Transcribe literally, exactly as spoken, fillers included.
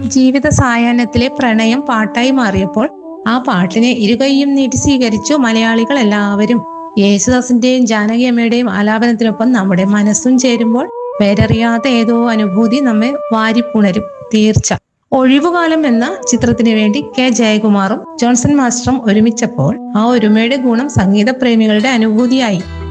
ജീവിത സായാഹ്നത്തിലെ പ്രണയം പാട്ടായി മാറിയപ്പോൾ ആ പാട്ടിനെ ഇരുകൈയും നീട്ടി സ്വീകരിച്ചു മലയാളികൾ എല്ലാവരും. യേശുദാസിന്റെയും ജാനകി അമ്മയുടെയും ആലാപനത്തിനൊപ്പം നമ്മുടെ മനസ്സും ചേരുമ്പോൾ പേരറിയാത്ത ഏതോ അനുഭൂതി നമ്മെ വാരിപ്പുണരും തീർച്ച. ഒഴിവുകാലം എന്ന ചിത്രത്തിന് വേണ്ടി കെ ജയകുമാറും ജോൺസൺ മാസ്റ്ററും ഒരുമിച്ചപ്പോൾ ആ ഒരുമയുടെ ഗുണം സംഗീത പ്രേമികളുടെ അനുഭൂതിയായി.